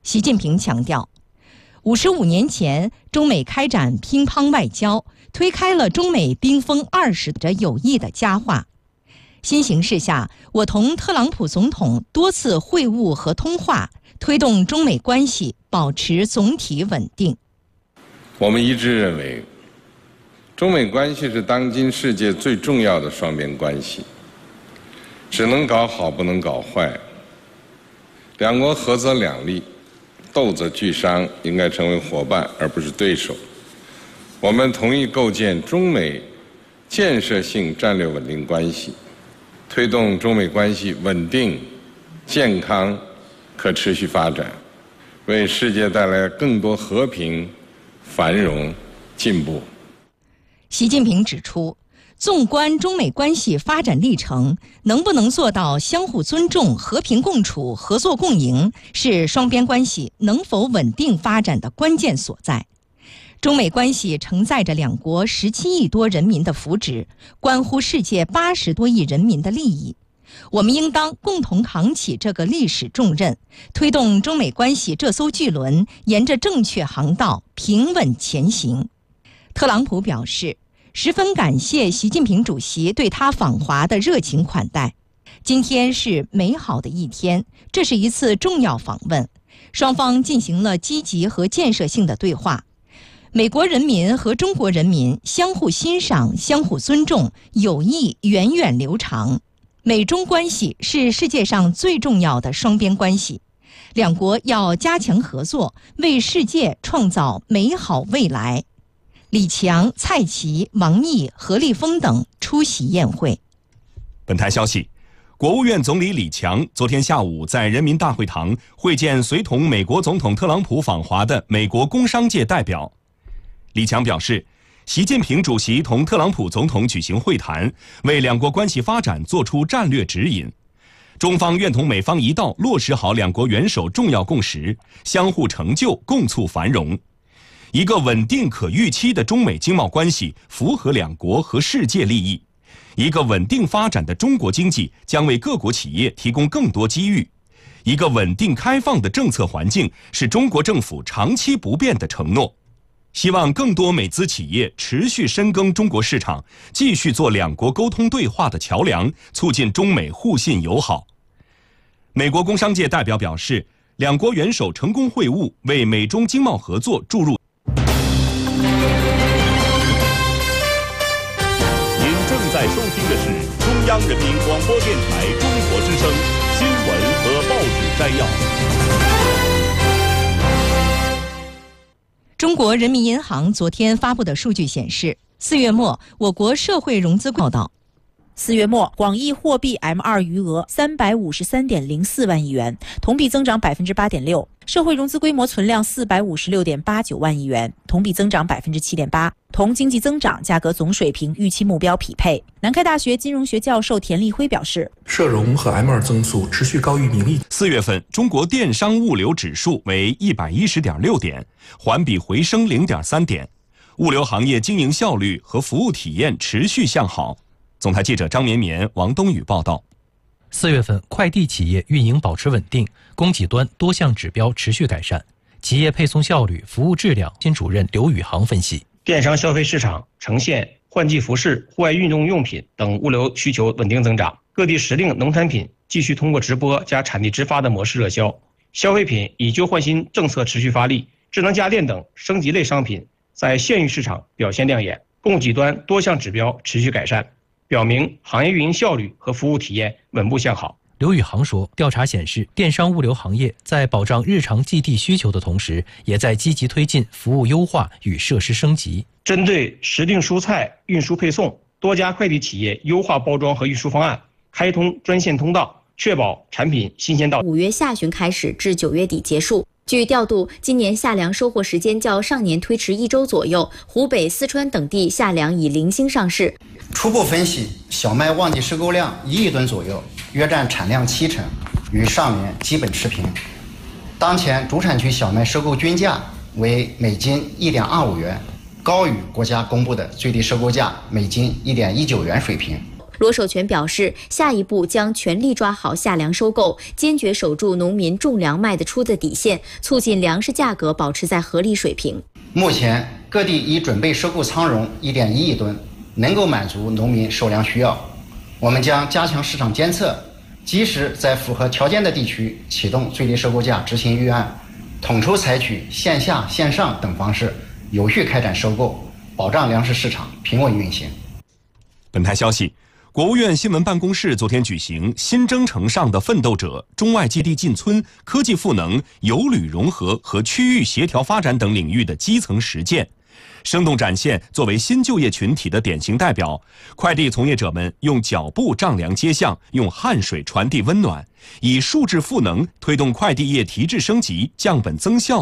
习近平强调，55年前中美开展乒乓外交，推开了中美冰封20着友谊的佳话。新形势下，我同特朗普总统多次会晤和通话，推动中美关系保持总体稳定。 我们一致认为，中美关系是当今世界最重要的双边关系，只能搞好不能搞坏。两国合则两利，斗则俱伤，应该成为伙伴而不是对手。我们同意构建中美建设性战略稳定关系，推动中美关系稳定、健康、可持续发展，为世界带来更多和平、繁荣、进步。 习近平指出，纵观中美关系发展历程，能不能做到相互尊重、和平共处、合作共赢，是双边关系能否稳定发展的关键所在。中美关系承载着两国17亿多人民的福祉，关乎世界80多亿人民的利益。我们应当共同扛起这个历史重任，推动中美关系这艘巨轮沿着正确航道平稳前行。特朗普表示，十分感谢习近平主席对他访华的热情款待。今天是美好的一天，这是一次重要访问，双方进行了积极和建设性的对话。美国人民和中国人民相互欣赏、相互尊重，友谊源远流长。美中关系是世界上最重要的双边关系，两国要加强合作，为世界创造美好未来。李强、蔡奇、王毅、何立峰等出席宴会。 本台消息，国务院总理李强昨天下午在人民大会堂会见随同美国总统特朗普访华的美国工商界代表。李强表示，习近平主席同特朗普总统举行会谈，为两国关系发展作出战略指引。中方愿同美方一道落实好两国元首重要共识，相互成就，共促繁荣。一个稳定可预期的中美经贸关系符合两国和世界利益。一个稳定发展的中国经济将为各国企业提供更多机遇。一个稳定开放的政策环境是中国政府长期不变的承诺。希望更多美资企业持续深耕中国市场，继续做两国沟通对话的桥梁，促进中美互信友好。美国工商界代表表示，两国元首成功会晤，为美中经贸合作注入。 您正在收听的是中央人民广播电台中国之声新闻和报纸摘要。 中国人民银行昨天发布的数据显示，4月末我国社会融资报道 ，4月末广义货币 M2 余额353.04万亿元，同比增长8.6%；社会融资规模存量456.89万亿元，同比增长7.8%，同经济增长价格总水平预期目标匹配。南开大学金融学教授田立辉表示， 社融和 M2 增速持续高于名义。 4月份中国电商物流指数为110.6点，环比回升0.3点，物流行业经营效率和服务体验持续向好。总台记者张绵绵、王冬雨报道。 4月份，快递企业运营保持稳定，供给端多项指标持续改善，企业配送效率、服务质量。新主任刘宇航分析， 电商消费市场呈现换季服饰、户外运动用品等物流需求稳定增长，各地时令农产品继续通过直播加产地直发的模式热销，消费品以旧换新政策持续发力，智能家电等升级类商品在县域市场表现亮眼，供给端多项指标持续改善，表明行业运营效率和服务体验稳步向好。 刘宇航说，调查显示，电商物流行业在保障日常寄递需求的同时，也在积极推进服务优化与设施升级。 针对时令蔬菜运输配送，多家快递企业优化包装和运输方案，开通专线通道，确保产品新鲜到。 5月下旬开始至9月底结束。据调度，今年夏粮收获时间较上年推迟1周左右，湖北、四川等地夏粮已零星上市。 初步分析，小麦旺季收购量1亿吨左右，约占产量70%，与上年基本持平。当前主产区小麦收购均价为每斤1.25元，高于国家公布的最低收购价每斤1.19元水平。 罗守全表示，下一步将全力抓好夏粮收购，坚决守住农民种粮卖得出的底线，促进粮食价格保持在合理水平。 目前各地已准备收购仓容1.1亿吨，能够满足农民收粮需要。我们将加强市场监测，及时在符合条件的地区启动最低收购价执行预案，统筹采取线下、线上等方式，有序开展收购，保障粮食市场平稳运行。 本台消息，国务院新闻办公室昨天举行新征程上的奋斗者中外基地进村、科技赋能、有旅融合和区域协调发展等领域的基层实践，生动展现作为新就业群体的典型代表，快递从业者们用脚步丈量街巷，用汗水传递温暖，以数质赋能推动快递业提质升级、降本增效